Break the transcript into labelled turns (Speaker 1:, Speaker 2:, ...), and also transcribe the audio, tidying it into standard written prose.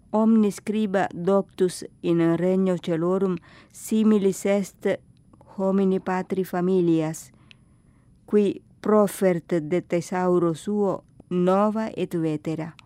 Speaker 1: omni scriba doctus in regno celorum similis est homini patri familias, qui profert de thesauro suo nova et vetera.